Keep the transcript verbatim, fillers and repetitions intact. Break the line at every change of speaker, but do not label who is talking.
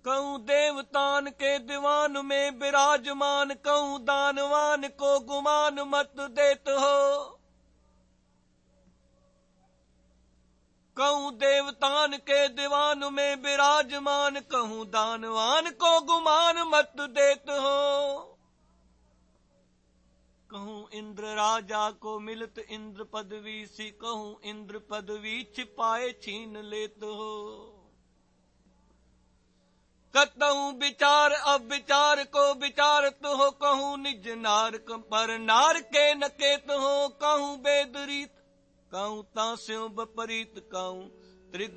कहूँ देवतान के दीवान में विराजमान, कहूँ दानवान को गुमान मत देत हो। कहूँ देवतान के दीवान में विराजमान, कहूँ दानवान को गुमान मत देत हो। कहूँ इंद्र राजा को मिलत इंद्र पदवी सी, कहूँ इंद्र पदवी छिपाए छीन लेत हो। कतहूँ विचार अब विचार को विचारत हो, कहूँ निज नार पर नार के नकेत हो। कहूँ वेद रीत कहूँ तास्यों बपरीत, कहूँ त्रिगुण